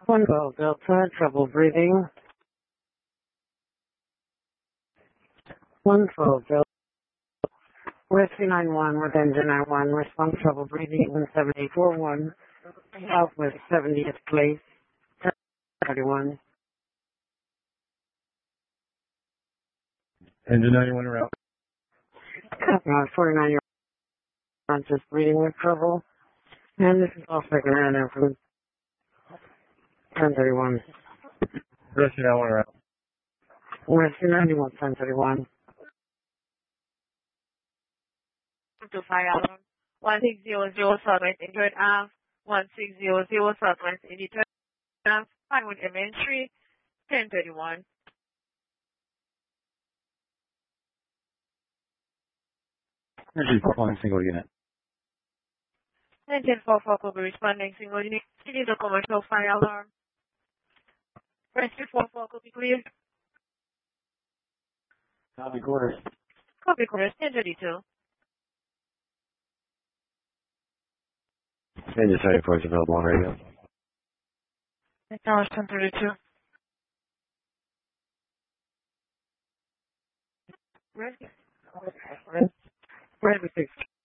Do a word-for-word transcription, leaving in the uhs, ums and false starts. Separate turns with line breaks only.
One Golf Delta, trouble breathing. One twelve Delta, Rescue nine one with engine nine one, response trouble breathing, one seven eight four one, Southwest seventieth Place, thirty-one.
Engine ninety-one around.
Uh, forty-nine year old, just breathing with trouble. And this is all second runner from ten thirty-one.
Rescue ninety-one around.
Rescue ninety-one, ten thirty-one.
To fire alarm one six zero zero Southwest eighty-third Ave, one six zero zero Southwest eighty-third Ave, Pinewood Elementary, ten thirty-one.
Energy four calling single unit.
Engine four four will be responding single unit. It is a commercial fire alarm. Rescue four four will be clear.
Copy quarters.
Copy quarters, ten thirty-two.
Engine seventy-four is available on radio.
Acknowledge ten thirty-two.
Rescue. Rescue six